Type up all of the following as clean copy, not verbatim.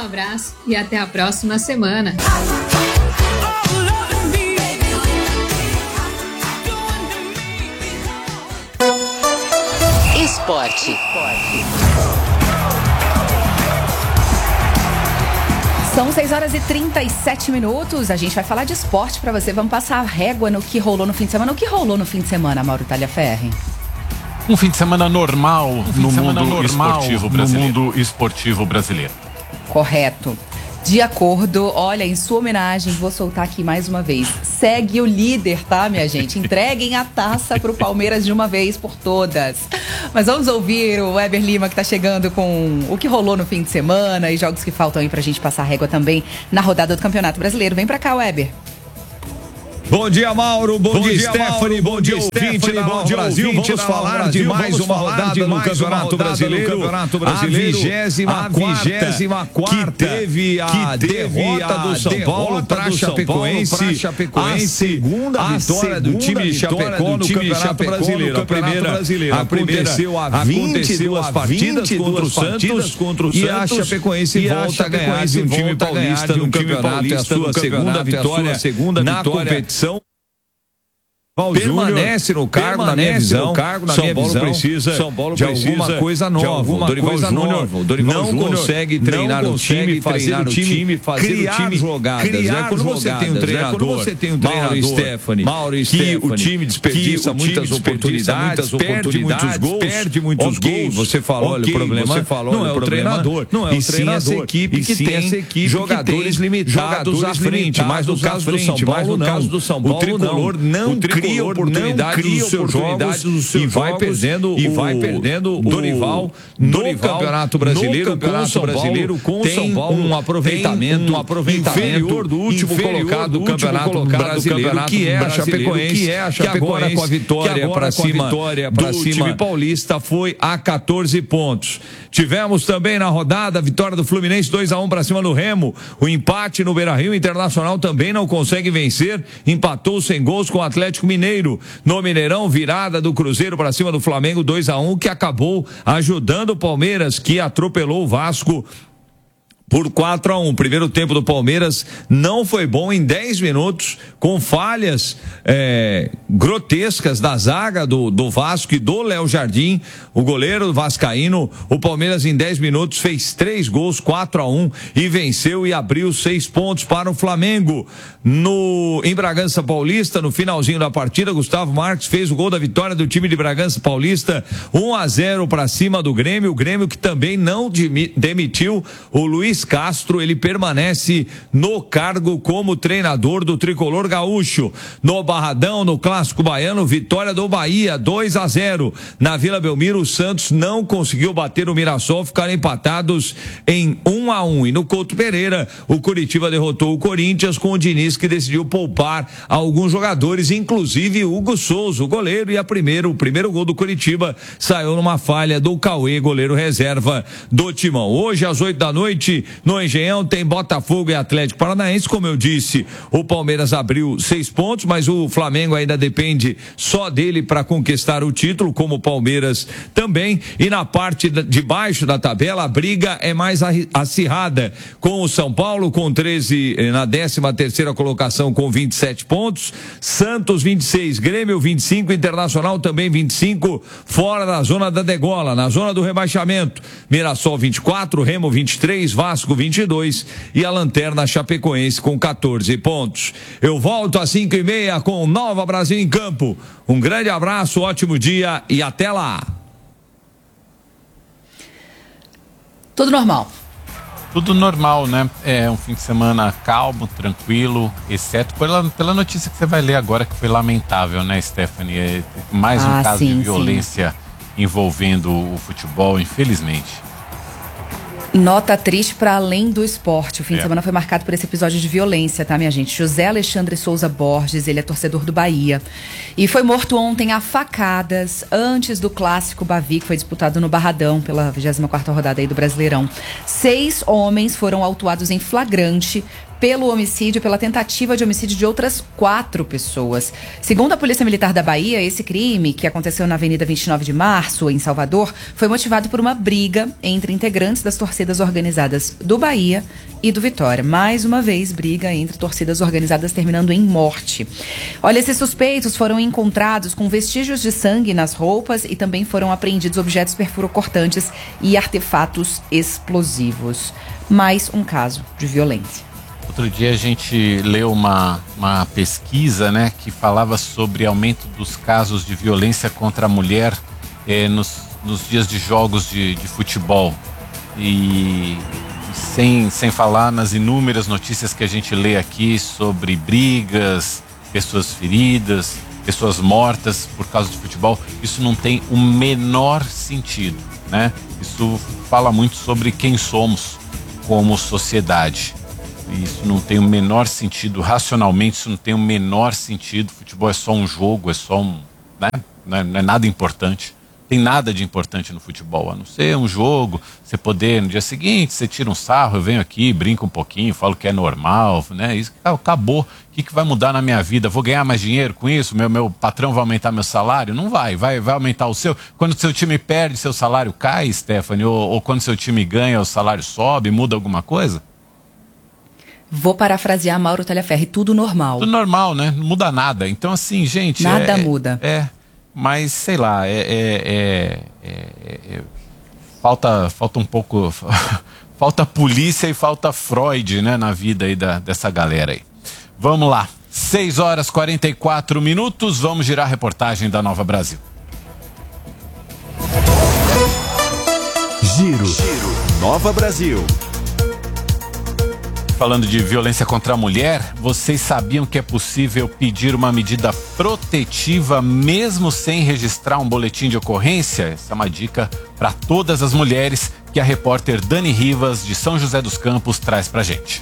abraço e até a próxima semana. Esporte. São 6h37. A gente vai falar de esporte para você. Vamos passar a régua no que rolou no fim de semana. O que rolou no fim de semana, Mauro Talhaferri? Um fim de semana normal no mundo esportivo brasileiro. Correto. De acordo, olha, em sua homenagem, vou soltar aqui mais uma vez. Segue o líder, tá, minha gente? Entreguem a taça pro Palmeiras de uma vez por todas. Mas vamos ouvir o Weber Lima, que tá chegando com o que rolou no fim de semana e jogos que faltam aí pra gente passar a régua também na rodada do Campeonato Brasileiro. Vem pra cá, Weber. Bom dia, Mauro. Bom dia, Stephanie. Bom dia, ouvinte da Nova Brasil. Vamos falar de mais uma rodada no Campeonato Brasileiro. A 24ª que teve a derrota do São Paulo para Chapecoense. A segunda vitória do time de Chapecó no Campeonato Brasileiro. A primeira aconteceu há 22 partidas contra o Santos. E a Chapecoense volta a ganhar de um time paulista no campeonato. É a sua segunda vitória na competição. Permanece no cargo, na minha visão. São Paulo precisa de alguma coisa nova. Dorival Júnior não consegue treinar o time, fazer o time criar jogadas. Quando você tem um treinador, Mauro e Stephanie, que o time desperdiça muitas oportunidades, perde muitos gols. Você falou, olha, o problema não é o treinador, e sim essa equipe que tem jogadores limitados à frente. Mas no caso do São Paulo, o tricolor não cria oportunidade dos seus jogos e vai perdendo o Dorival no Campeonato Brasileiro com o São Paulo um aproveitamento inferior do último colocado do Campeonato Brasileiro, que é a Chapecoense, que agora com a vitória para cima do time paulista foi a 14 pontos. Tivemos também na rodada a vitória do Fluminense 2-1 para cima do Remo, o empate no Beira-Rio. Internacional também não consegue vencer, empatou sem gols com o Atlético Mineiro. No Mineirão, virada do Cruzeiro para cima do Flamengo 2-1, que acabou ajudando o Palmeiras, que atropelou o Vasco por 4-1. O primeiro tempo do Palmeiras não foi bom em 10 minutos, com falhas grotescas da zaga do Vasco e do Léo Jardim, o goleiro vascaíno. O Palmeiras em 10 minutos fez 3 gols, 4-1, e venceu e abriu 6 pontos para o Flamengo. Em Bragança Paulista, no finalzinho da partida, Gustavo Marques fez o gol da vitória do time de Bragança Paulista, 1-0 para cima do Grêmio. O Grêmio que também não demitiu o Luiz Castro, ele permanece no cargo como treinador do tricolor gaúcho. No Barradão, no Clássico Baiano, vitória do Bahia, 2-0. Na Vila Belmiro, o Santos não conseguiu bater o Mirassol, ficaram empatados em 1-1. E no Couto Pereira, o Coritiba derrotou o Corinthians, com o Diniz que decidiu poupar alguns jogadores, inclusive Hugo Souza, o goleiro, e o primeiro gol do Coritiba saiu numa falha do Cauê, goleiro reserva do Timão. Hoje, às 8 da noite, no Engenhão, tem Botafogo e Atlético Paranaense. Como eu disse, o Palmeiras abriu 6 pontos, mas o Flamengo ainda depende só dele para conquistar o título, como o Palmeiras também. E na parte de baixo da tabela, a briga é mais acirrada, com o São Paulo com 13 na 13ª colocação com 27 pontos, Santos 26, Grêmio 25, Internacional também 25, fora da zona da degola, na zona do rebaixamento, Mirassol 24, Remo 23, Vasco 22 e a lanterna Chapecoense com 14 pontos. Eu volto às 5h30 com Nova Brasil em Campo. Um grande abraço, ótimo dia e até lá. Tudo normal. Tudo normal, né? É um fim de semana calmo, tranquilo, exceto pela notícia que você vai ler agora, que foi lamentável, né, Stephanie? Mais um caso de violência envolvendo o futebol, infelizmente. Nota triste para além do esporte. O fim de semana foi marcado por esse episódio de violência, tá, minha gente? José Alexandre Souza Borges, ele é torcedor do Bahia. E foi morto ontem a facadas, antes do clássico Bavi, que foi disputado no Barradão, pela 24ª rodada aí do Brasileirão. 6 homens foram autuados em flagrante pelo homicídio, pela tentativa de homicídio de outras 4 pessoas. Segundo a Polícia Militar da Bahia, esse crime, que aconteceu na Avenida 29 de Março, em Salvador, foi motivado por uma briga entre integrantes das torcidas organizadas do Bahia e do Vitória. Mais uma vez, briga entre torcidas organizadas terminando em morte. Olha, esses suspeitos foram encontrados com vestígios de sangue nas roupas e também foram apreendidos objetos perfurocortantes e artefatos explosivos. Mais um caso de violência. Outro dia a gente leu uma pesquisa, né, que falava sobre aumento dos casos de violência contra a mulher nos dias de jogos de futebol. E sem falar nas inúmeras notícias que a gente lê aqui sobre brigas, pessoas feridas, pessoas mortas por causa de futebol. Isso não tem o menor sentido, né? Isso fala muito sobre quem somos como sociedade. Isso não tem o menor sentido, racionalmente isso não tem o menor sentido. Futebol é só um jogo, é só né? Não é nada importante. Tem nada de importante no futebol, a não ser um jogo, você poder, no dia seguinte, você tira um sarro, eu venho aqui, brinco um pouquinho, falo que é normal, né? Isso acabou. O que vai mudar na minha vida? Vou ganhar mais dinheiro com isso? Meu patrão vai aumentar meu salário? Não vai aumentar o seu. Quando o seu time perde, seu salário cai, Stephanie? Ou quando seu time ganha, o salário sobe, muda alguma coisa? Vou parafrasear Mauro Talhaferri, tudo normal. Tudo normal, né? Não muda nada. Então, assim, gente... Nada muda. Mas, sei lá, falta um pouco... Falta polícia e falta Freud, né, na vida aí dessa galera aí. Vamos lá. 6h44, vamos girar a reportagem da Nova Brasil. Giro Nova Brasil. Falando de violência contra a mulher, vocês sabiam que é possível pedir uma medida protetiva mesmo sem registrar um boletim de ocorrência? Essa é uma dica para todas as mulheres que a repórter Dani Rivas, de São José dos Campos, traz pra gente.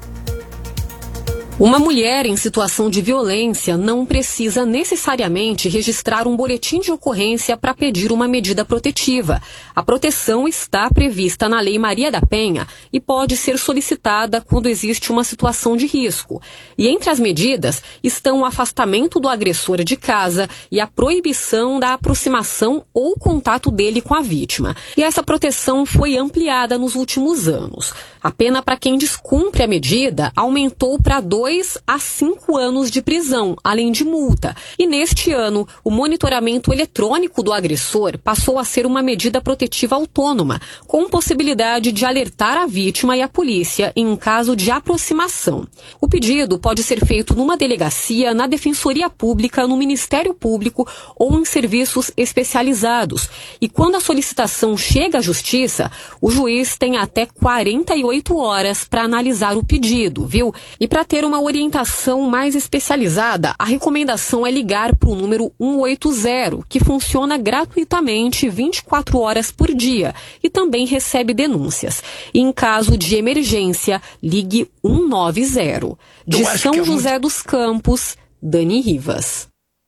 Uma mulher em situação de violência não precisa necessariamente registrar um boletim de ocorrência para pedir uma medida protetiva. A proteção está prevista na Lei Maria da Penha e pode ser solicitada quando existe uma situação de risco. E entre as medidas estão o afastamento do agressor de casa e a proibição da aproximação ou contato dele com a vítima. E essa proteção foi ampliada nos últimos anos. A pena para quem descumpre a medida aumentou para 2 a 5 anos de prisão, além de multa. E neste ano, o monitoramento eletrônico do agressor passou a ser uma medida protetiva autônoma, com possibilidade de alertar a vítima e a polícia em caso de aproximação. O pedido pode ser feito numa delegacia, na Defensoria Pública, no Ministério Público ou em serviços especializados. E quando a solicitação chega à Justiça, o juiz tem até 48 horas para analisar o pedido, viu? E para ter uma orientação mais especializada, a recomendação é ligar para o número 180, que funciona gratuitamente 24 horas por dia e também recebe denúncias. E em caso de emergência, ligue 190. De São José dos Campos, Dani Rivas.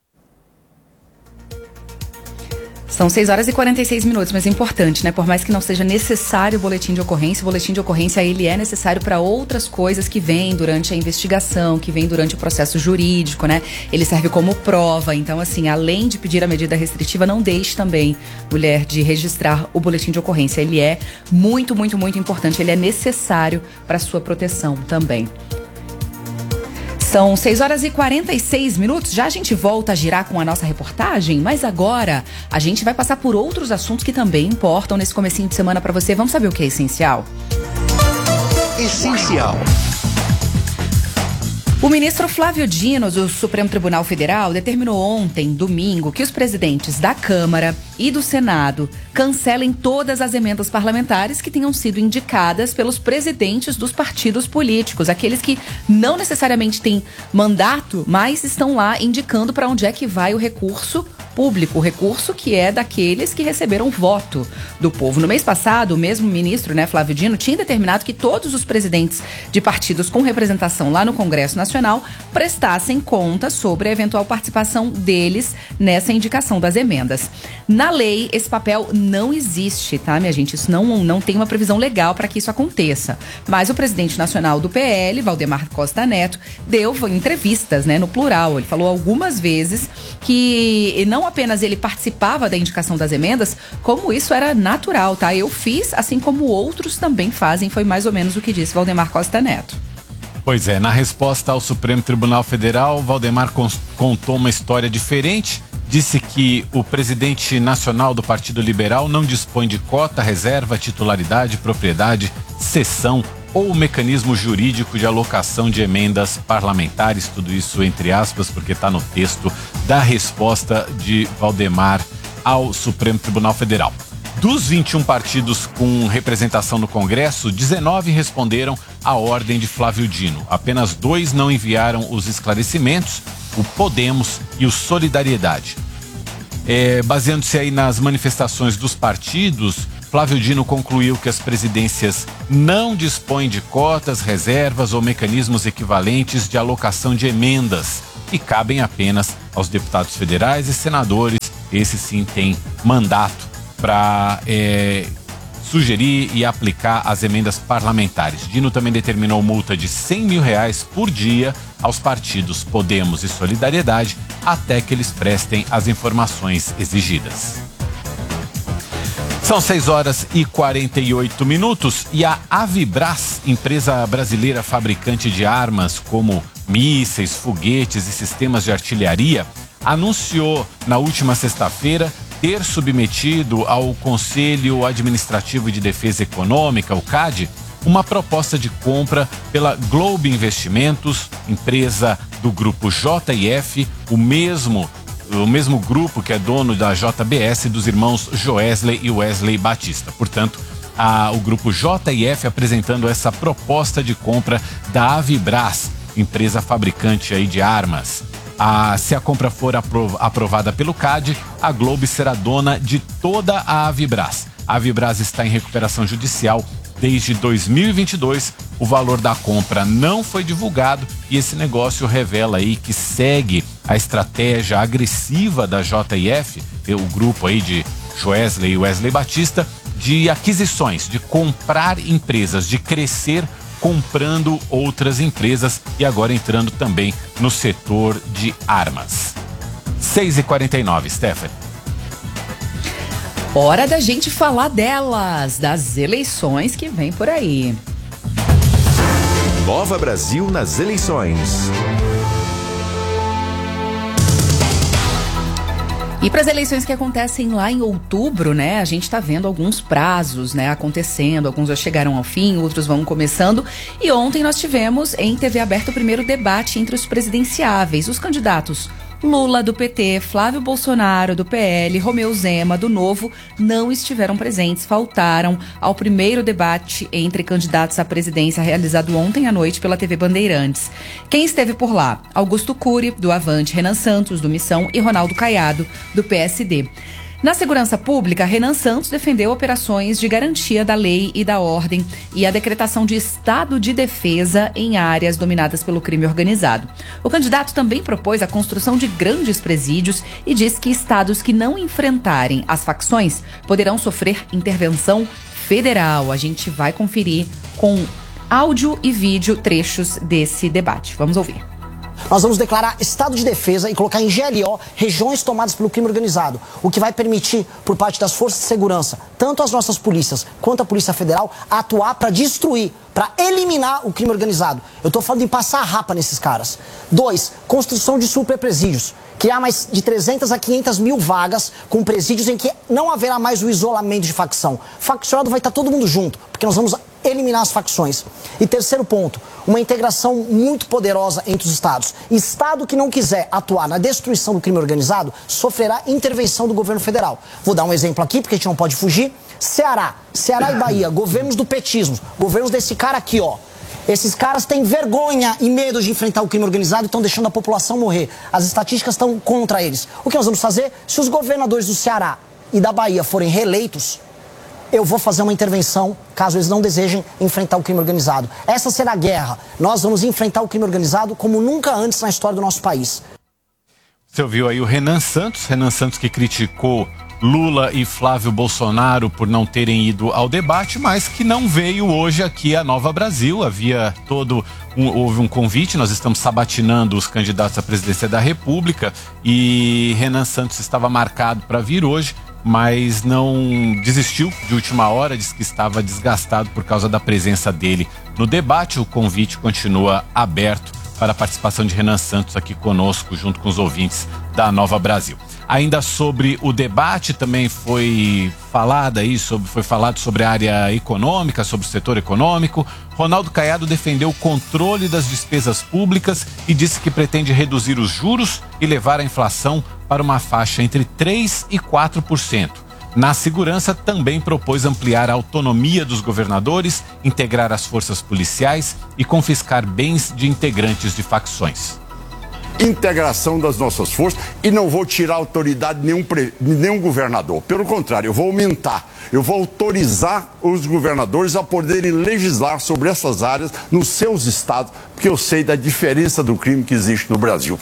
São 6h46, mas é importante, né? Por mais que não seja necessário o boletim de ocorrência, ele é necessário para outras coisas que vêm durante a investigação, que vêm durante o processo jurídico, né? Ele serve como prova. Então, assim, além de pedir a medida restritiva, não deixe também, mulher, de registrar o boletim de ocorrência. Ele é muito, muito, muito importante. Ele é necessário para sua proteção também. São 6h46. Já a gente volta a girar com a nossa reportagem, mas agora a gente vai passar por outros assuntos que também importam nesse comecinho de semana para você. Vamos saber o que é essencial? Essencial. O ministro Flávio Dino, do Supremo Tribunal Federal, determinou ontem, domingo, que os presidentes da Câmara e do Senado cancelem todas as emendas parlamentares que tenham sido indicadas pelos presidentes dos partidos políticos, aqueles que não necessariamente têm mandato, mas estão lá indicando para onde é que vai o recurso público o recurso que é daqueles que receberam voto do povo. No mês passado, o mesmo ministro, Flávio Dino, tinha determinado que todos os presidentes de partidos com representação lá no Congresso Nacional prestassem conta sobre a eventual participação deles nessa indicação das emendas. Na lei, esse papel não existe, tá, minha gente? Isso não tem uma previsão legal para que isso aconteça. Mas o presidente nacional do PL, Valdemar Costa Neto, deu entrevistas, no plural. Ele falou algumas vezes que não apenas ele participava da indicação das emendas, como isso era natural, tá? Eu fiz, assim como outros também fazem, foi mais ou menos o que disse Valdemar Costa Neto. Pois é, na resposta ao Supremo Tribunal Federal, Valdemar contou uma história diferente. Disse que o presidente nacional do Partido Liberal não dispõe de cota, reserva, titularidade, propriedade, cessão ou mecanismo jurídico de alocação de emendas parlamentares, tudo isso entre aspas, porque está no texto da resposta de Valdemar ao Supremo Tribunal Federal. Dos 21 partidos com representação no Congresso, 19 responderam à ordem de Flávio Dino. Apenas 2 não enviaram os esclarecimentos, o Podemos e o Solidariedade. Baseando-se aí nas manifestações dos partidos, Flávio Dino concluiu que as presidências não dispõem de cotas, reservas ou mecanismos equivalentes de alocação de emendas e cabem apenas aos deputados federais e senadores. Esse sim tem mandato para sugerir e aplicar as emendas parlamentares. Dino também determinou multa de R$100 mil por dia aos partidos Podemos e Solidariedade até que eles prestem as informações exigidas. São 6h48 e a Avibras, empresa brasileira fabricante de armas como mísseis, foguetes e sistemas de artilharia, anunciou na última sexta-feira ter submetido ao Conselho Administrativo de Defesa Econômica, o CAD, uma proposta de compra pela Globe Investimentos, empresa do grupo JF, o mesmo grupo que é dono da JBS, dos irmãos Joesley e Wesley Batista. Portanto, o grupo JF apresentando essa proposta de compra da Avibras, empresa fabricante aí de armas. Se a compra for aprovada pelo CAD, a Globe será dona de toda a Avibras. A Avibras está em recuperação judicial desde 2022. O valor da compra não foi divulgado e esse negócio revela aí que segue a estratégia agressiva da JF, o grupo aí de Joesley e Wesley Batista, de aquisições, de comprar empresas, de crescer comprando outras empresas e agora entrando também no setor de armas. 6h49, Stephanie. Hora da gente falar delas, das eleições que vem por aí. Nova Brasil nas eleições. E para as eleições que acontecem lá em outubro, a gente está vendo alguns prazos, acontecendo. Alguns já chegaram ao fim, outros vão começando. E ontem nós tivemos em TV aberta o primeiro debate entre os presidenciáveis, os candidatos Lula, do PT, Flávio Bolsonaro, do PL, Romeu Zema, do Novo, não estiveram presentes, faltaram ao primeiro debate entre candidatos à presidência realizado ontem à noite pela TV Bandeirantes. Quem esteve por lá? Augusto Cury, do Avante, Renan Santos, do Missão e Ronaldo Caiado, do PSD. Na segurança pública, Renan Santos defendeu operações de garantia da lei e da ordem e a decretação de estado de defesa em áreas dominadas pelo crime organizado. O candidato também propôs a construção de grandes presídios e diz que estados que não enfrentarem as facções poderão sofrer intervenção federal. A gente vai conferir com áudio e vídeo trechos desse debate. Vamos ouvir. Nós vamos declarar estado de defesa e colocar em GLO regiões tomadas pelo crime organizado, o que vai permitir, por parte das forças de segurança, tanto as nossas polícias quanto a Polícia Federal, atuar para destruir, para eliminar o crime organizado. Eu estou falando em passar a rapa nesses caras. 2, construção de superpresídios. Criar mais de 300 a 500 mil vagas com presídios em que não haverá mais o isolamento de facção. Faccionado vai estar todo mundo junto, porque nós vamos eliminar as facções. E terceiro ponto, uma integração muito poderosa entre os estados. Estado que não quiser atuar na destruição do crime organizado sofrerá intervenção do governo federal. Vou dar um exemplo aqui, porque a gente não pode fugir. Ceará e Bahia, governos do petismo, governos desse cara aqui, ó. Esses caras têm vergonha e medo de enfrentar o crime organizado e estão deixando a população morrer. As estatísticas estão contra eles. O que nós vamos fazer? Se os governadores do Ceará e da Bahia forem reeleitos, eu vou fazer uma intervenção caso eles não desejem enfrentar o crime organizado. Essa será a guerra. Nós vamos enfrentar o crime organizado como nunca antes na história do nosso país. Você ouviu aí o Renan Santos que criticou Lula e Flávio Bolsonaro por não terem ido ao debate, mas que não veio hoje aqui a Nova Brasil. Houve um convite, nós estamos sabatinando os candidatos à presidência da República e Renan Santos estava marcado para vir hoje, mas não desistiu de última hora, disse que estava desgastado por causa da presença dele no debate. O convite continua aberto para a participação de Renan Santos aqui conosco, junto com os ouvintes da Nova Brasil. Ainda sobre o debate, também foi falado sobre a área econômica, sobre o setor econômico. Ronaldo Caiado defendeu o controle das despesas públicas e disse que pretende reduzir os juros e levar a inflação para uma faixa entre 3% e 4%. Na segurança, também propôs ampliar a autonomia dos governadores, integrar as forças policiais e confiscar bens de integrantes de facções. Integração das nossas forças e não vou tirar a autoridade de nenhum governador. Pelo contrário, eu vou aumentar. Eu vou autorizar os governadores a poderem legislar sobre essas áreas nos seus estados, porque eu sei da diferença do crime que existe no Brasil.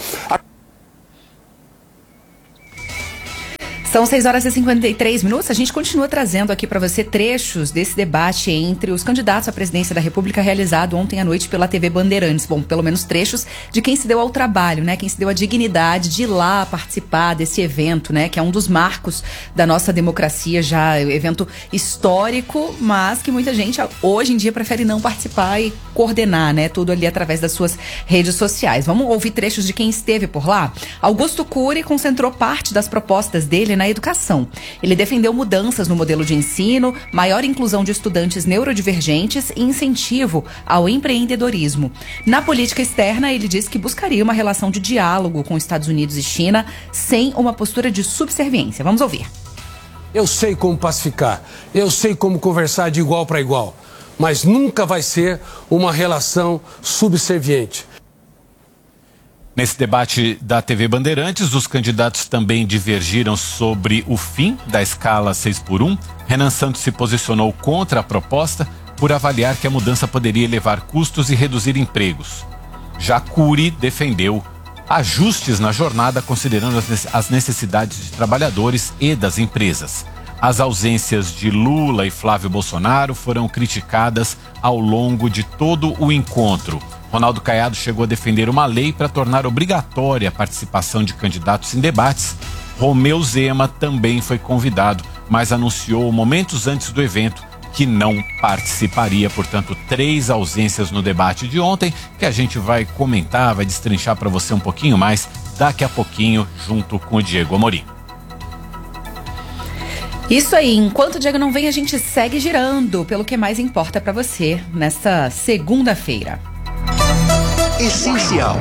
São 6h53. A gente continua trazendo aqui para você trechos desse debate entre os candidatos à presidência da República realizado ontem à noite pela TV Bandeirantes. Bom, pelo menos trechos de quem se deu ao trabalho, né? Quem se deu a dignidade de ir lá participar desse evento, né? Que é um dos marcos da nossa democracia, já evento histórico, mas que muita gente hoje em dia prefere não participar e coordenar, né? Tudo ali através das suas redes sociais. Vamos ouvir trechos de quem esteve por lá? Augusto Cury concentrou parte das propostas dele na educação. Ele defendeu mudanças no modelo de ensino, maior inclusão de estudantes neurodivergentes e incentivo ao empreendedorismo. Na política externa, ele disse que buscaria uma relação de diálogo com Estados Unidos e China sem uma postura de subserviência. Vamos ouvir. Eu sei como pacificar, eu sei como conversar de igual para igual, mas nunca vai ser uma relação subserviente. Nesse debate da TV Bandeirantes, os candidatos também divergiram sobre o fim da escala 6x1. Renan Santos se posicionou contra a proposta por avaliar que a mudança poderia elevar custos e reduzir empregos. Já Cury defendeu ajustes na jornada, considerando as necessidades de trabalhadores e das empresas. As ausências de Lula e Flávio Bolsonaro foram criticadas ao longo de todo o encontro. Ronaldo Caiado chegou a defender uma lei para tornar obrigatória a participação de candidatos em debates. Romeu Zema também foi convidado, mas anunciou momentos antes do evento que não participaria. Portanto, 3 ausências no debate de ontem, que a gente vai comentar, vai destrinchar para você um pouquinho mais daqui a pouquinho, junto com o Diego Amorim. Isso aí, enquanto o Diego não vem, a gente segue girando pelo que mais importa para você nesta segunda-feira. Essencial.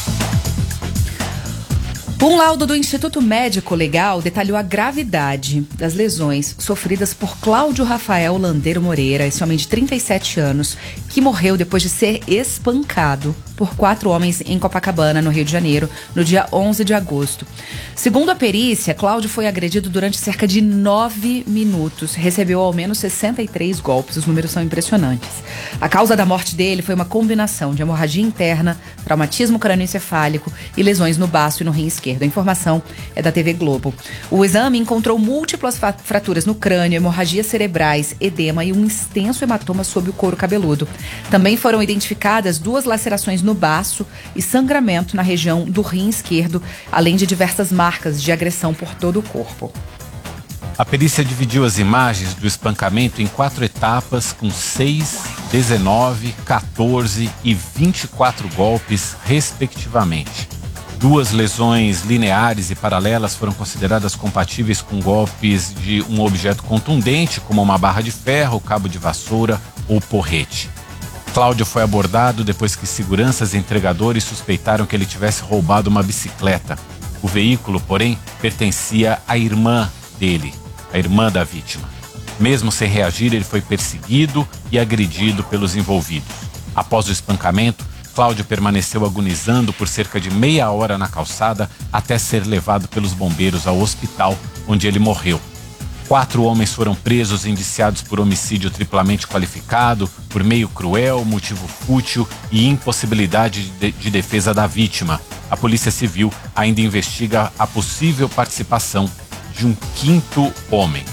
Um laudo do Instituto Médico Legal detalhou a gravidade das lesões sofridas por Cláudio Rafael Landeiro Moreira, esse homem de 37 anos, que morreu depois de ser espancado por 4 homens em Copacabana, no Rio de Janeiro, no dia 11 de agosto. Segundo a perícia, Cláudio foi agredido durante cerca de 9 minutos. Recebeu ao menos 63 golpes, os números são impressionantes. A causa da morte dele foi uma combinação de hemorragia interna, traumatismo crânioencefálico e lesões no baço e no rim esquerdo. A informação é da TV Globo. O exame encontrou múltiplas fraturas no crânio, hemorragias cerebrais, edema e um extenso hematoma sob o couro cabeludo. Também foram identificadas 2 lacerações no baço e sangramento na região do rim esquerdo, além de diversas marcas de agressão por todo o corpo. A perícia dividiu as imagens do espancamento em 4 etapas, com 6, 19, 14 e 24 golpes, respectivamente. 2 lesões lineares e paralelas foram consideradas compatíveis com golpes de um objeto contundente, como uma barra de ferro, cabo de vassoura ou porrete. Cláudio foi abordado depois que seguranças e entregadores suspeitaram que ele tivesse roubado uma bicicleta. O veículo, porém, pertencia à irmã dele, a irmã da vítima. Mesmo sem reagir, ele foi perseguido e agredido pelos envolvidos. Após o espancamento, Cláudio permaneceu agonizando por cerca de meia hora na calçada até ser levado pelos bombeiros ao hospital, onde ele morreu. 4 homens foram presos indiciados por homicídio triplamente qualificado, por meio cruel, motivo fútil e impossibilidade de defesa da vítima. A Polícia Civil ainda investiga a possível participação de um 5º homem.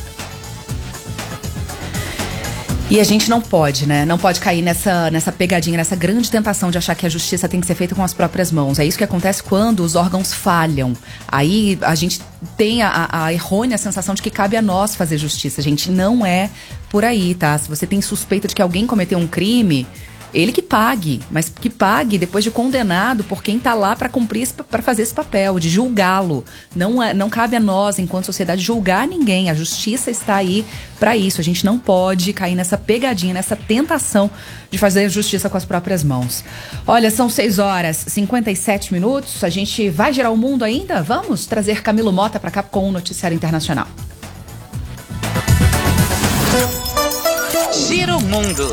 E a gente não pode, né? Não pode cair nessa pegadinha, nessa grande tentação de achar que a justiça tem que ser feita com as próprias mãos. É isso que acontece quando os órgãos falham. Aí a gente tem a errônea sensação de que cabe a nós fazer justiça. Gente, não é por aí, tá? Se você tem suspeita de que alguém cometeu um crime, ele que pague, mas que pague depois de condenado por quem tá lá para cumprir, para fazer esse papel, de julgá-lo. Não cabe a nós, enquanto sociedade, julgar ninguém. A justiça está aí para isso. A gente não pode cair nessa pegadinha, nessa tentação de fazer justiça com as próprias mãos. Olha, são 6h57. A gente vai girar o mundo ainda? Vamos trazer Camilo Mota para cá com o Noticiário Internacional. Gira o mundo.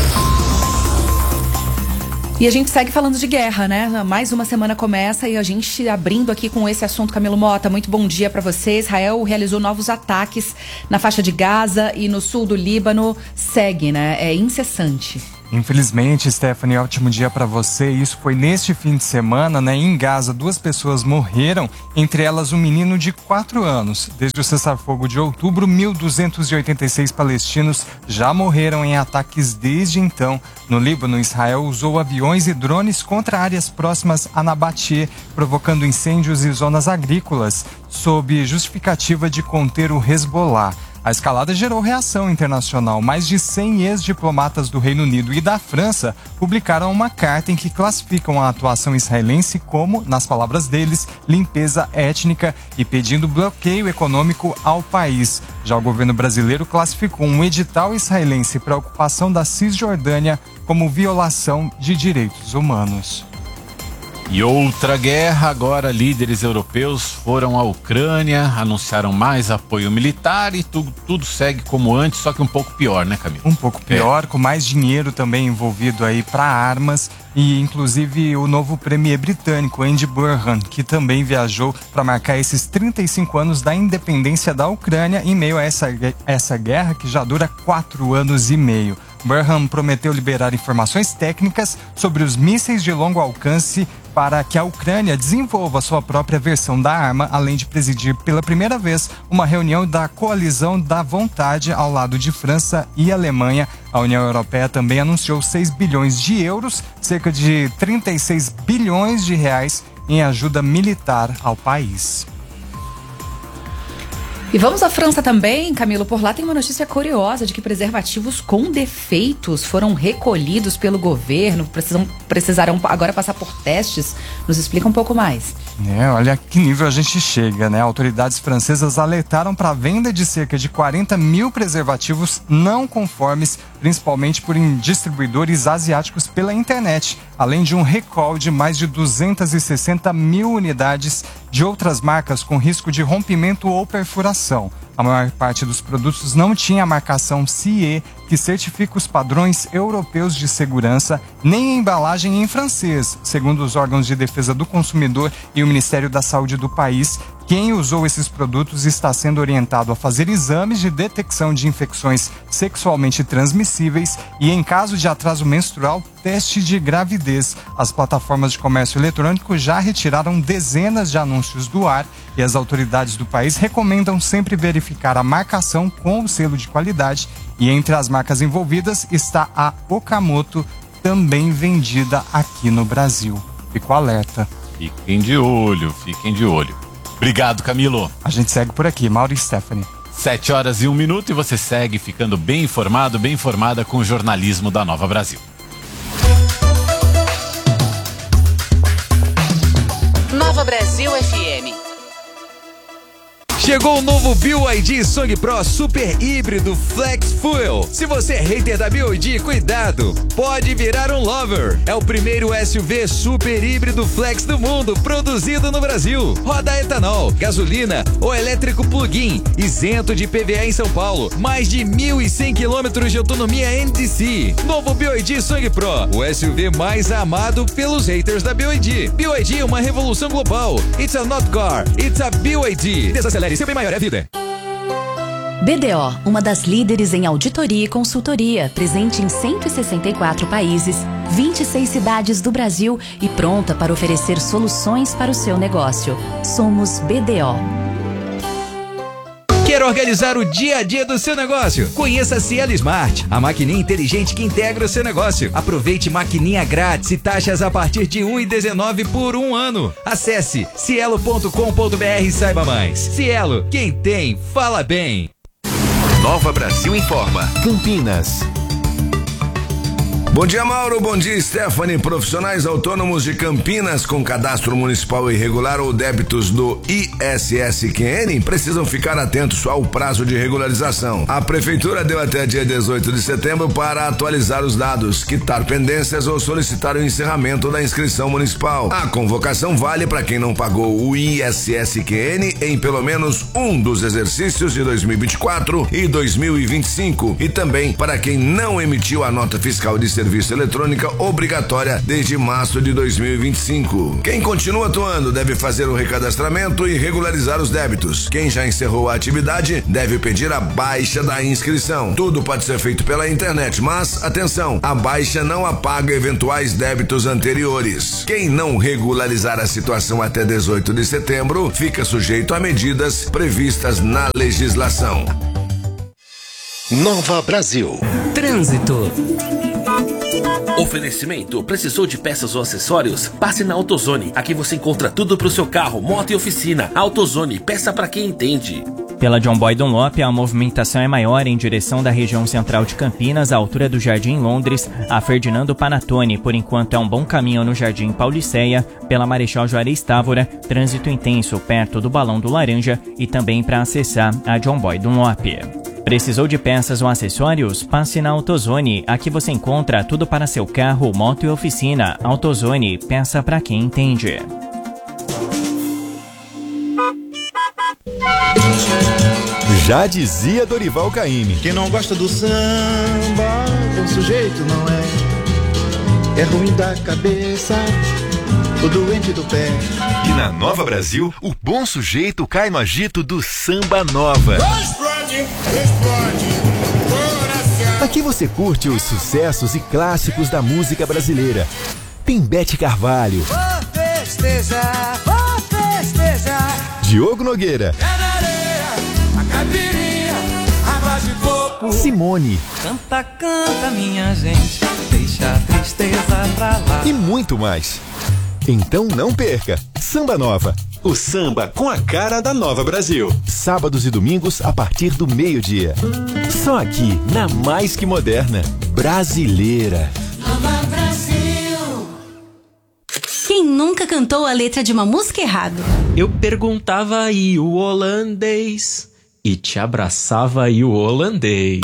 E a gente segue falando de guerra, né? Mais uma semana começa e a gente abrindo aqui com esse assunto. Camilo Mota, muito bom dia para você. Israel realizou novos ataques na faixa de Gaza e no sul do Líbano. Segue, né? É incessante. Infelizmente, Stephanie, ótimo dia para você. Isso foi neste fim de semana, né? Em Gaza, 2 pessoas morreram, entre elas um menino de 4 anos. Desde o cessar-fogo de outubro, 1.286 palestinos já morreram em ataques desde então. No Líbano, Israel usou aviões e drones contra áreas próximas a Nabatê, provocando incêndios e zonas agrícolas, sob justificativa de conter o Hezbollah. A escalada gerou reação internacional. Mais de 100 ex-diplomatas do Reino Unido e da França publicaram uma carta em que classificam a atuação israelense como, nas palavras deles, limpeza étnica e pedindo bloqueio econômico ao país. Já o governo brasileiro classificou um edital israelense para a ocupação da Cisjordânia como violação de direitos humanos. E outra guerra, agora líderes europeus foram à Ucrânia, anunciaram mais apoio militar e tudo segue como antes, só que um pouco pior, né, Camilo? Um pouco pior, com mais dinheiro também envolvido aí para armas e inclusive o novo premier britânico, Andy Burnham, que também viajou para marcar esses 35 anos da independência da Ucrânia em meio a essa guerra que já dura 4 anos e meio. Burnham prometeu liberar informações técnicas sobre os mísseis de longo alcance para que a Ucrânia desenvolva sua própria versão da arma, além de presidir pela primeira vez uma reunião da Coalizão da Vontade ao lado de França e Alemanha. A União Europeia também anunciou 6 bilhões de euros, cerca de 36 bilhões de reais em ajuda militar ao país. E vamos à França também, Camilo. Por lá tem uma notícia curiosa de que preservativos com defeitos foram recolhidos pelo governo, precisarão agora passar por testes. Nos explica um pouco mais. Olha que nível a gente chega, né? Autoridades francesas alertaram para a venda de cerca de 40 mil preservativos não conformes, principalmente por distribuidores asiáticos pela internet, além de um recall de mais de 260 mil unidades de outras marcas com risco de rompimento ou perfuração. A maior parte dos produtos não tinha a marcação CE, que certifica os padrões europeus de segurança, nem a embalagem em francês, segundo os órgãos de defesa do consumidor e o Ministério da Saúde do país. Quem usou esses produtos está sendo orientado a fazer exames de detecção de infecções sexualmente transmissíveis e, em caso de atraso menstrual, teste de gravidez. As plataformas de comércio eletrônico já retiraram dezenas de anúncios do ar e as autoridades do país recomendam sempre verificar a marcação com o selo de qualidade. E entre as marcas envolvidas está a Okamoto, também vendida aqui no Brasil. Fico alerta. Fiquem de olho, fiquem de olho. Obrigado, Camilo. A gente segue por aqui, Mauro e Stephanie. 7h01 e você segue ficando bem informado, bem informada com o jornalismo da Nova Brasil. Nova Brasil FM. Chegou o novo BYD Song Pro Super Híbrido Flex Fuel. Se você é hater da BYD, cuidado, pode virar um lover. É o primeiro SUV super híbrido flex do mundo, produzido no Brasil. Roda a etanol, gasolina ou elétrico plug-in, isento de IPVA em São Paulo. Mais de 1.100 quilômetros de autonomia NDC. Novo BYD Song Pro, o SUV mais amado pelos haters da BYD. BYD é uma revolução global. It's a not car, it's a BYD. Desacelere, seu bem maior é a vida. BDO, uma das líderes em auditoria e consultoria, presente em 164 países, 26 cidades do Brasil e pronta para oferecer soluções para o seu negócio. Somos BDO. Quer organizar o dia a dia do seu negócio? Conheça a Cielo Smart, a maquininha inteligente que integra o seu negócio. Aproveite maquininha grátis e taxas a partir de R$ 1,19 por um ano. Acesse cielo.com.br e saiba mais. Cielo, quem tem, fala bem. Nova Brasil informa. Campinas. Bom dia, Mauro. Bom dia, Stephanie. Profissionais autônomos de Campinas com cadastro municipal irregular ou débitos do ISSQN precisam ficar atentos ao prazo de regularização. A Prefeitura deu até dia 18 de setembro para atualizar os dados, quitar pendências ou solicitar o encerramento da inscrição municipal. A convocação vale para quem não pagou o ISSQN em pelo menos um dos exercícios de 2024 e 2025 e também para quem não emitiu a nota fiscal de serviço eletrônica obrigatória desde março de 2025. Quem continua atuando deve fazer o recadastramento e regularizar os débitos. Quem já encerrou a atividade deve pedir a baixa da inscrição. Tudo pode ser feito pela internet, mas atenção, a baixa não apaga eventuais débitos anteriores. Quem não regularizar a situação até 18 de setembro fica sujeito a medidas previstas na legislação. Nova Brasil. Trânsito. Oferecimento: precisou de peças ou acessórios? Passe na AutoZone. Aqui você encontra tudo para o seu carro, moto e oficina. AutoZone, peça para quem entende. Pela John Boy Dunlop, a movimentação é maior em direção da região central de Campinas, à altura do Jardim Londres, a Ferdinando Panatone. Por enquanto é um bom caminho no Jardim Pauliceia, pela Marechal Juarez Távora, trânsito intenso perto do Balão do Laranja e também para acessar a John Boy Dunlop. Precisou de peças ou acessórios? Passe na AutoZone. Aqui você encontra tudo para seu carro, moto e oficina. AutoZone, peça para quem entende. Já dizia Dorival Caymmi: quem não gosta do samba, bom sujeito não é. É ruim da cabeça, o doente do pé. E na Nova Brasil, o bom sujeito cai no agito do Samba Nova. Aqui você curte os sucessos e clássicos da música brasileira. Tem Bete Carvalho, Diogo Nogueira, Simone, canta, canta minha gente, deixa a tristeza pra lá. E muito mais. Então não perca Samba Nova, o samba com a cara da Nova Brasil. Sábados e domingos a partir do meio-dia. Só aqui na Mais Que Moderna Brasileira. Nova Brasil. Quem nunca cantou a letra de uma música errado? Eu perguntava aí o holandês e te abraçava aí o holandês.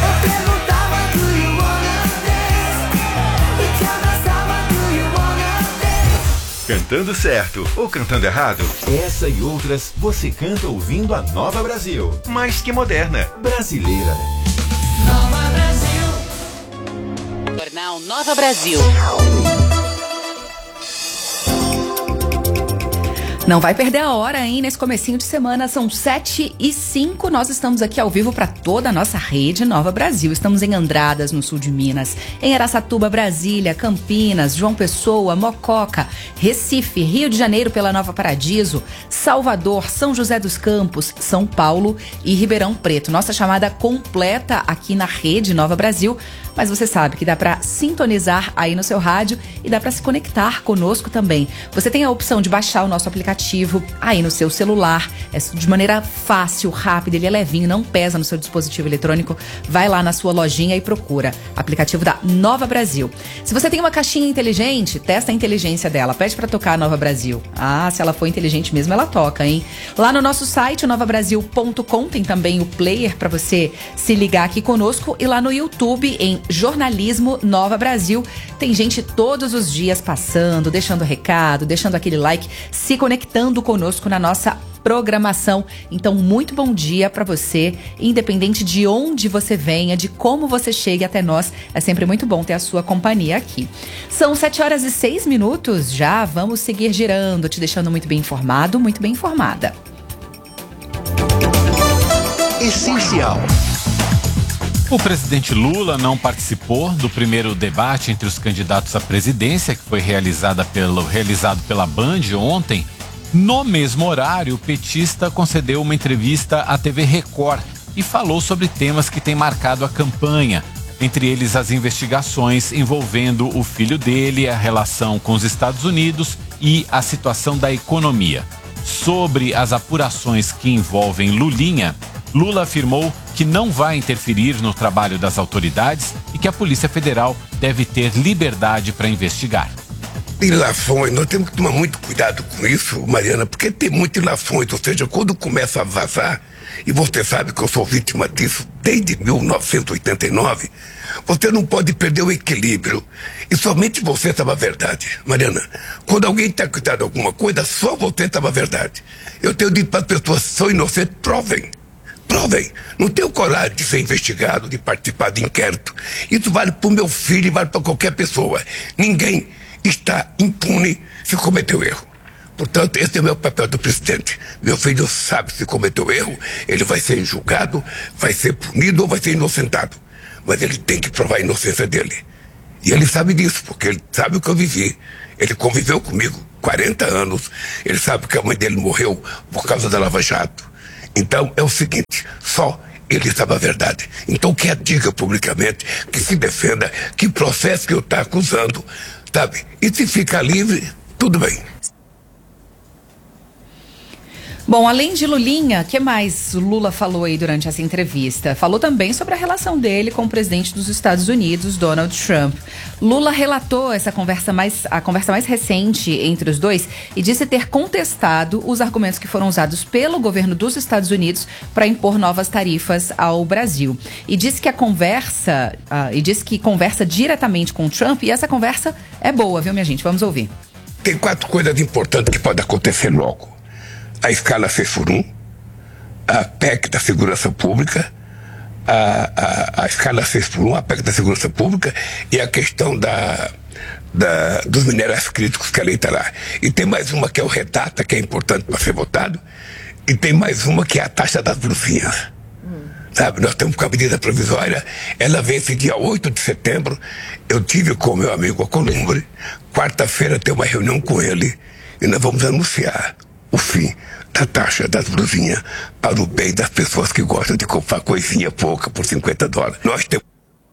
Cantando certo ou cantando errado? Essa e outras você canta ouvindo a Nova Brasil. Mais que moderna, brasileira. Nova Brasil. Jornal Nova Brasil. Não vai perder a hora, hein? Nesse comecinho de semana, são 7h05. Nós estamos aqui ao vivo para toda a nossa rede Nova Brasil. Estamos em Andradas, no sul de Minas, em Araçatuba, Brasília, Campinas, João Pessoa, Mococa, Recife, Rio de Janeiro pela Nova Paradiso, Salvador, São José dos Campos, São Paulo e Ribeirão Preto. Nossa chamada completa aqui na rede Nova Brasil. Mas você sabe que dá para sintonizar aí no seu rádio e dá para se conectar conosco também. Você tem a opção de baixar o nosso aplicativo aplicativo aí no seu celular. É de maneira fácil, rápida, ele é levinho, não pesa no seu dispositivo eletrônico. Vai lá na sua lojinha e procura. Aplicativo da Nova Brasil. Se você tem uma caixinha inteligente, testa a inteligência dela. Pede pra tocar a Nova Brasil. Ah, se ela for inteligente mesmo, ela toca, hein? Lá no nosso site, novabrasil.com, tem também o player pra você se ligar aqui conosco. E lá no YouTube, em Jornalismo Nova Brasil, tem gente todos os dias passando, deixando recado, deixando aquele like, se conectando conosco na nossa programação. Então, muito bom dia para você, independente de onde você venha, de como você chegue até nós. É sempre muito bom ter a sua companhia aqui. São 7h06 já. Vamos seguir girando, te deixando muito bem informado, muito bem informada. Essencial. O presidente Lula não participou do primeiro debate entre os candidatos à presidência, que foi realizado pela Band ontem. No mesmo horário, o petista concedeu uma entrevista à TV Record e falou sobre temas que têm marcado a campanha, entre eles as investigações envolvendo o filho dele, a relação com os Estados Unidos e a situação da economia. Sobre as apurações que envolvem Lulinha, Lula afirmou que não vai interferir no trabalho das autoridades e que a Polícia Federal deve ter liberdade para investigar. Ilações, nós temos que tomar muito cuidado com isso, Mariana, porque tem muitas ilações, ou seja, quando começa a vazar, e você sabe que eu sou vítima disso desde 1989, você não pode perder o equilíbrio. E somente você sabe a verdade, Mariana. Quando alguém está cuidando de alguma coisa, só você sabe a verdade. Eu tenho dito para as pessoas que são inocentes, provem. Não tenho coragem de ser investigado, de participar de inquérito. Isso vale para o meu filho e vale para qualquer pessoa. Ninguém está impune se cometeu erro. Portanto, esse é o meu papel do presidente. Meu filho sabe se cometeu erro, ele vai ser julgado, vai ser punido ou vai ser inocentado. Mas ele tem que provar a inocência dele. E ele sabe disso, porque ele sabe o que eu vivi. Ele conviveu comigo 40 anos. Ele sabe que a mãe dele morreu por causa da Lava Jato. Então, é o seguinte, só ele sabe a verdade. Então, que a diga publicamente, que se defenda, que processe que eu estou acusando, sabe? E se ficar livre, tudo bem. Bom, além de Lulinha, o que mais Lula falou aí durante essa entrevista? Falou também sobre a relação dele com o presidente dos Estados Unidos, Donald Trump. Lula relatou a conversa mais recente entre os dois e disse ter contestado os argumentos que foram usados pelo governo dos Estados Unidos para impor novas tarifas ao Brasil. E disse que conversa diretamente com o Trump e essa conversa é boa, viu, minha gente? Vamos ouvir. Tem 4 coisas importantes que podem acontecer logo. A escala 6x1, a PEC da segurança pública, a escala 6x1, a PEC da segurança pública e a questão dos minerais críticos que a lei está lá. E tem mais uma que é o REDATA, que é importante para ser votado, e tem mais uma que é a taxa das blusinhas. Sabe, nós temos com a medida provisória, ela vence dia 8 de setembro, eu tive com o meu amigo Alcolumbre, quarta-feira tem uma reunião com ele e nós vamos anunciar o fim da taxa das blusinhas para o bem das pessoas que gostam de comprar coisinha pouca por $50. Nós temos...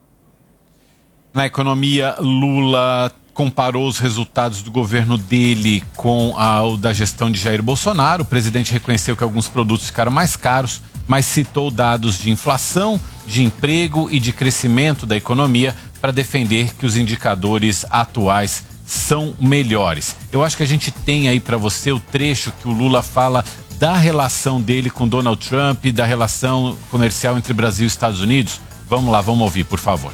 Na economia, Lula comparou os resultados do governo dele com o da gestão de Jair Bolsonaro. O presidente reconheceu que alguns produtos ficaram mais caros, mas citou dados de inflação, de emprego e de crescimento da economia para defender que os indicadores atuais são melhores. Eu acho que a gente tem aí para você o trecho que o Lula fala da relação dele com Donald Trump, da relação comercial entre Brasil e Estados Unidos. Vamos lá, vamos ouvir, por favor.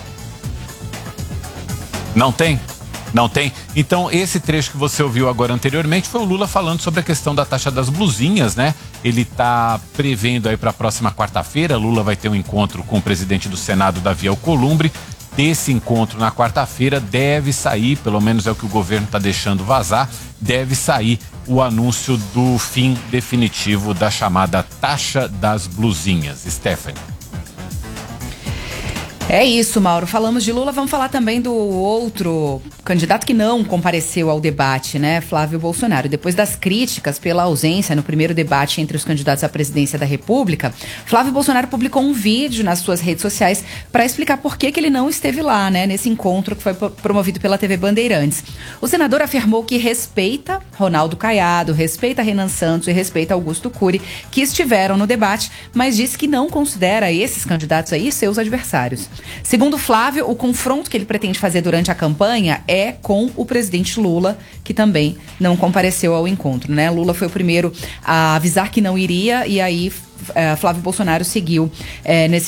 Não tem? Não tem? Então, esse trecho que você ouviu agora anteriormente foi o Lula falando sobre a questão da taxa das blusinhas, né? Ele está prevendo aí para a próxima quarta-feira, Lula vai ter um encontro com o presidente do Senado, Davi Alcolumbre. Desse encontro na quarta-feira deve sair, pelo menos é o que o governo está deixando vazar, deve sair o anúncio do fim definitivo da chamada taxa das blusinhas. Stephanie. É isso, Mauro. Falamos de Lula, vamos falar também do outro candidato que não compareceu ao debate, né? Flávio Bolsonaro. Depois das críticas pela ausência no primeiro debate entre os candidatos à presidência da República, Flávio Bolsonaro publicou um vídeo nas suas redes sociais para explicar por que ele não esteve lá, né? Nesse encontro que foi promovido pela TV Bandeirantes. O senador afirmou que respeita Ronaldo Caiado, respeita Renan Santos e respeita Augusto Cury, que estiveram no debate, mas disse que não considera esses candidatos aí seus adversários. Segundo Flávio, o confronto que ele pretende fazer durante a campanha é com o presidente Lula, que também não compareceu ao encontro, né? Lula foi o primeiro a avisar que não iria e aí Flávio Bolsonaro seguiu nesse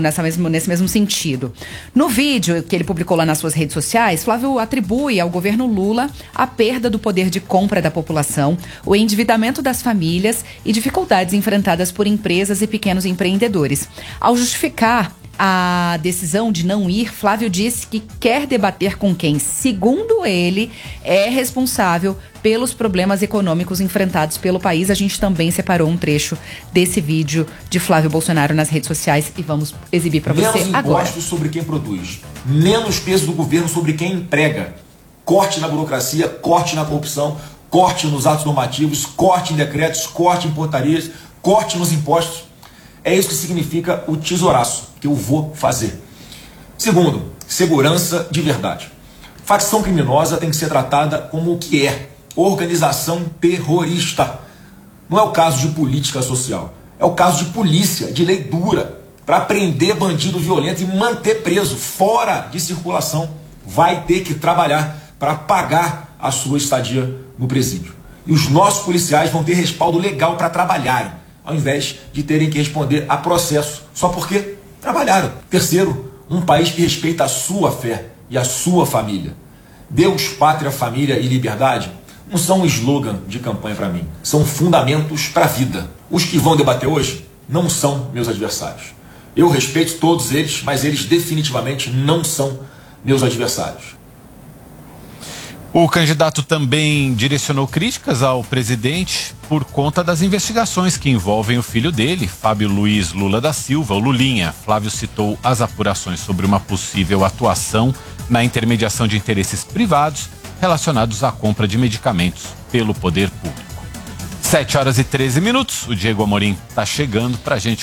mesmo sentido. No vídeo que ele publicou lá nas suas redes sociais, Flávio atribui ao governo Lula a perda do poder de compra da população, o endividamento das famílias e dificuldades enfrentadas por empresas e pequenos empreendedores. Ao justificar a decisão de não ir, Flávio disse que quer debater com quem, segundo ele, é responsável pelos problemas econômicos enfrentados pelo país. A gente também separou um trecho desse vídeo de Flávio Bolsonaro nas redes sociais e vamos exibir para você agora. Menos impostos sobre quem produz, menos peso do governo sobre quem emprega, corte na burocracia, corte na corrupção, corte nos atos normativos, corte em decretos, corte em portarias, corte nos impostos. É isso que significa o tesouraço que eu vou fazer. Segundo, segurança de verdade. Facção criminosa tem que ser tratada como o que é: organização terrorista. Não é o caso de política social, é o caso de polícia, de lei dura, para prender bandido violento e manter preso, fora de circulação. Vai ter que trabalhar para pagar a sua estadia no presídio. E os nossos policiais vão ter respaldo legal para trabalharem, ao invés de terem que responder a processo só porque trabalharam. Terceiro, um país que respeita a sua fé e a sua família. Deus, pátria, família e liberdade não são um slogan de campanha para mim, são fundamentos para a vida. Os que vão debater hoje não são meus adversários. Eu respeito todos eles, mas eles definitivamente não são meus adversários. O candidato também direcionou críticas ao presidente por conta das investigações que envolvem o filho dele, Fábio Luiz Lula da Silva, o Lulinha. Flávio citou as apurações sobre uma possível atuação na intermediação de interesses privados relacionados à compra de medicamentos pelo poder público. 7h13. O Diego Amorim está chegando para a gente